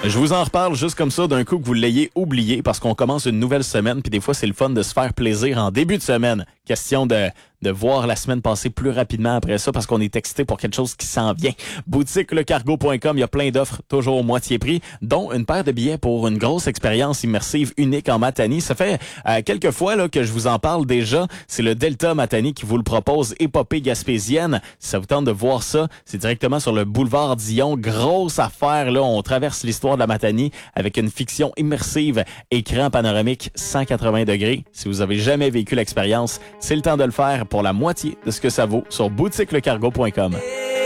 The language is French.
Je vous en reparle juste comme ça d'un coup que vous l'ayez oublié parce qu'on commence une nouvelle semaine puis des fois c'est le fun de se faire plaisir en début de semaine. Question de voir la semaine passer plus rapidement après ça parce qu'on est excité pour quelque chose qui s'en vient. Boutiquelecargo.com, il y a plein d'offres toujours moitié prix, dont une paire de billets pour une grosse expérience immersive unique en Matanie. Ça fait quelques fois là que je vous en parle déjà. C'est le Delta Matanie qui vous le propose, épopée gaspésienne. Si ça vous tente de voir ça, c'est directement sur le boulevard Dion. Grosse affaire là, on traverse l'histoire de la Matanie avec une fiction immersive, écran panoramique 180 degrés. Si vous avez jamais vécu l'expérience, c'est le temps de le faire pour la moitié de ce que ça vaut sur boutiquelecargo.com.